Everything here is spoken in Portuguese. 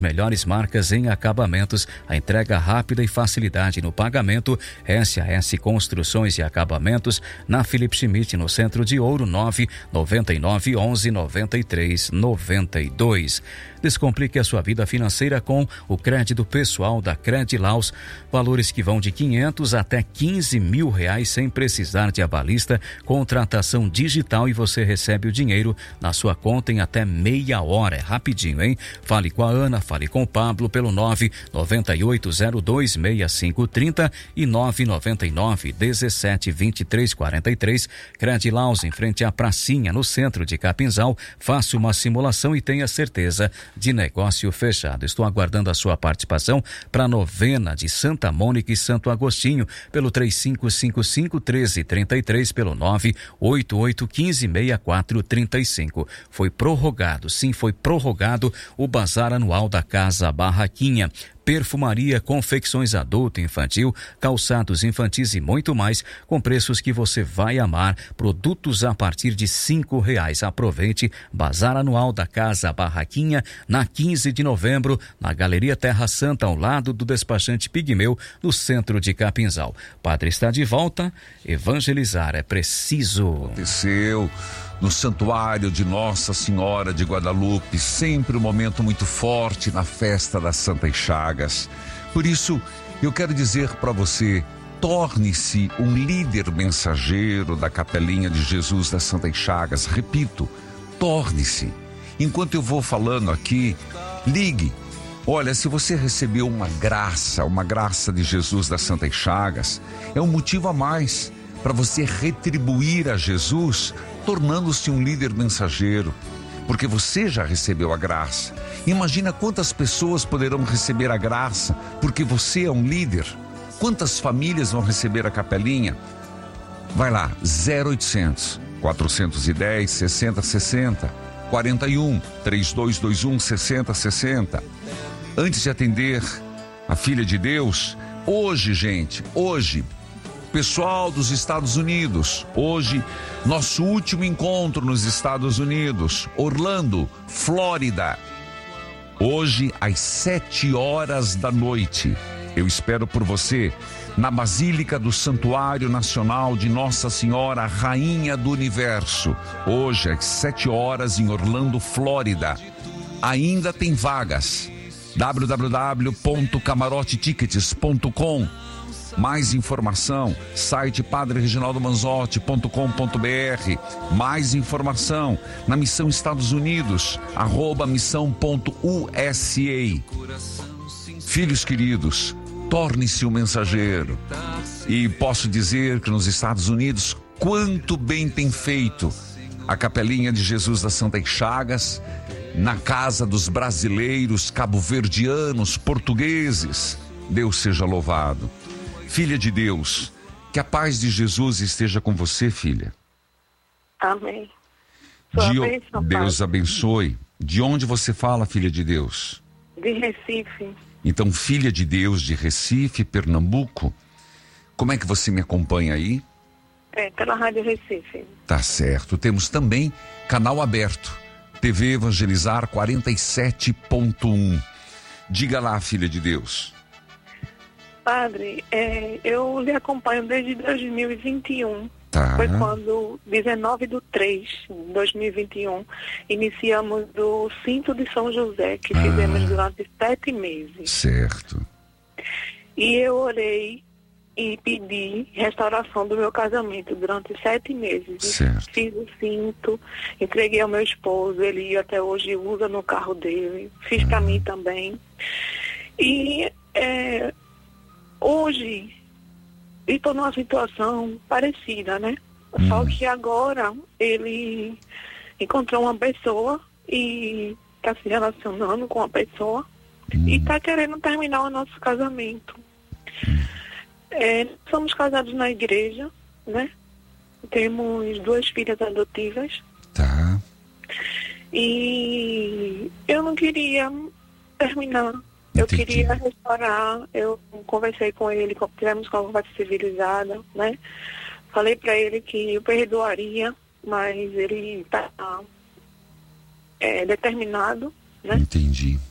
Melhores marcas em acabamentos, a entrega rápida e facilidade no pagamento. SAS Construções e Acabamentos, na Felipe Schmidt, no Centro de Ouro, 999 11 93 92. Descomplique a sua vida financeira com o crédito pessoal da Credilaus. Valores que vão de 500 até 15 mil reais sem precisar de avalista. Contratação digital e você recebe o dinheiro na sua conta em até meia hora. É rapidinho, hein? Fale com a Ana, fale com o Pablo pelo 998026530 e 999172343. Credilaus, em frente à pracinha, no centro de Capinzal. Faça uma simulação e tenha certeza de negócio fechado. Estou aguardando a sua participação para a novena de Santa Mônica e Santo Agostinho pelo 3555-1333, pelo 988156435. Foi prorrogado, sim, foi prorrogado o bazar anual da Casa Barraquinha. Perfumaria, confecções adulto e infantil, calçados infantis e muito mais, com preços que você vai amar. Produtos a partir de R$5. Aproveite, bazar anual da Casa Barraquinha, na 15 de novembro, na Galeria Terra Santa, ao lado do despachante Pigmeu, no centro de Capinzal. Padre está de volta, evangelizar é preciso. Aconteceu no Santuário de Nossa Senhora de Guadalupe, sempre um momento muito forte na festa das Santas Chagas. Por isso, eu quero dizer para você, torne-se um líder mensageiro da Capelinha de Jesus das Santas Chagas. Repito, torne-se. Enquanto eu vou falando aqui, ligue. Olha, se você recebeu uma graça de Jesus das Santas Chagas, é um motivo a mais para você retribuir a Jesus, tornando-se um líder mensageiro, porque você já recebeu a graça. Imagina quantas pessoas poderão receber a graça, porque você é um líder. Quantas famílias vão receber a capelinha? Vai lá, 0800 410 6060, 41 3221 6060. Antes de atender a filha de Deus, hoje, pessoal dos Estados Unidos, hoje, nosso último encontro nos Estados Unidos, Orlando, Flórida. Hoje, às 7 horas da noite, eu espero por você na Basílica do Santuário Nacional de Nossa Senhora, Rainha do Universo. Hoje, às 7 horas, em Orlando, Flórida. Ainda tem vagas. www.camarotetickets.com. Mais informação, site padrereginaldomanzotti.com.br. Mais informação na Missão Estados Unidos, @missão.usa. Filhos queridos, torne-se um mensageiro. E posso dizer que nos Estados Unidos, quanto bem tem feito a Capelinha de Jesus das Santas Chagas, na casa dos brasileiros, cabo-verdianos, portugueses. Deus seja louvado. Filha de Deus, que a paz de Jesus esteja com você, filha. Amém. Deus abençoe. De onde você fala, filha de Deus? De Recife. Então, filha de Deus de Recife, Pernambuco, como é que você me acompanha aí? Pela Rádio Recife. Tá certo. Temos também canal aberto, TV Evangelizar 47.1. Diga lá, filha de Deus. Padre, eu lhe acompanho desde 2021. Tá. Foi quando, 19/3/2021, iniciamos o Cinto de São José, que fizemos durante 7 meses. Certo. E eu orei e pedi restauração do meu casamento durante 7 meses. Certo. Fiz o cinto, entreguei ao meu esposo, ele até hoje usa no carro dele. Fiz para mim também. E hoje estou numa situação parecida, né? Só que agora ele encontrou uma pessoa e está se relacionando com a pessoa e está querendo terminar o nosso casamento. Somos casados na igreja, né? Temos 2 filhas adotivas. Tá. E eu não queria terminar. Eu queria restaurar. Eu conversei com ele, tivemos uma conversa civilizada, né? Falei para ele que eu perdoaria, mas ele está determinado, né? Entendi.